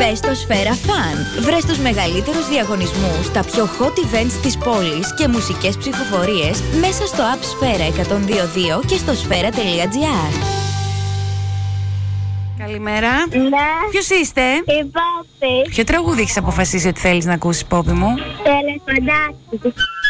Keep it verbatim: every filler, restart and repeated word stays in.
Μπες στο Σφαίρα Fun. Βρες τους μεγαλύτερους διαγωνισμούς, τα πιο hot events της πόλης και μουσικές ψηφοφορίες μέσα στο app Σφαίρα εκατόν δύο δύο και στο σφαίρα τελεία τζι άρ. Καλημέρα. Ναι. Ποιος είστε? Η Πόπη. Ποιο τραγούδι έχεις αποφασίσει ότι θέλεις να ακούσεις, Πόπη μου? Τελεφαντάκι.